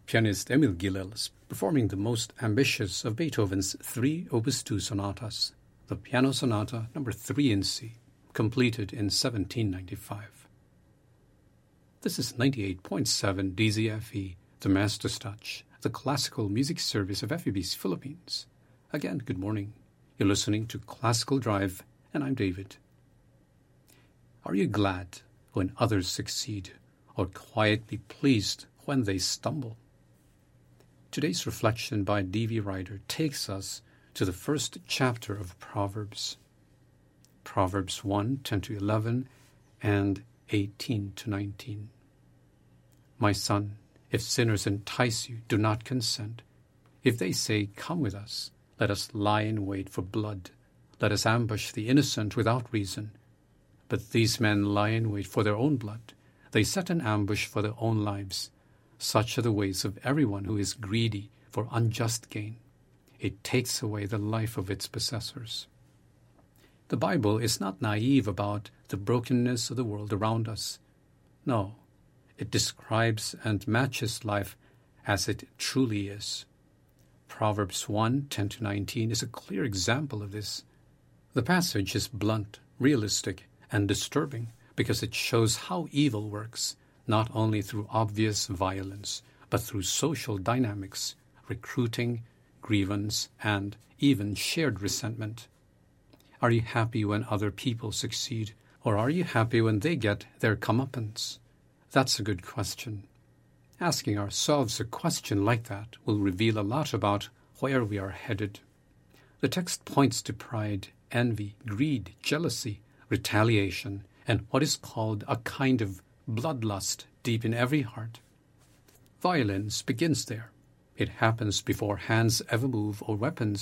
Pianist Emil Gilels is performing the most ambitious of Beethoven's 3 Opus 2 sonatas, the Piano Sonata No. 3 in C, completed in 1795. This is 98.7 DZFE, the Master's Touch, the classical music service of FEB's Philippines. Again, good morning. You're listening to Classical Drive, and I'm David. Are you glad when others succeed, or quietly pleased when they stumble? Today's reflection by D.V. Ryder takes us to the first chapter of Proverbs. Proverbs 1, 10-11, and 18-19. My son, if sinners entice you, do not consent. If they say, come with us, let us lie in wait for blood. Let us ambush the innocent without reason. But these men lie in wait for their own blood. They set an ambush for their own lives. Such are the ways of everyone who is greedy for unjust gain. It takes away the life of its possessors. The Bible is not naive about the brokenness of the world around us. No, it describes and matches life as it truly is. Proverbs 1, 10-19 is a clear example of this. The passage is blunt, realistic, and disturbing because it shows how evil works, not only through obvious violence, but through social dynamics, recruiting, grievance, and even shared resentment. Are you happy when other people succeed, or are you happy when they get their comeuppance? That's a good question. Asking ourselves a question like that will reveal a lot about where we are headed. The text points to pride, envy, greed, jealousy, retaliation, and what is called a kind of bloodlust deep in every heart. Violence begins there. It happens before hands ever move or weapons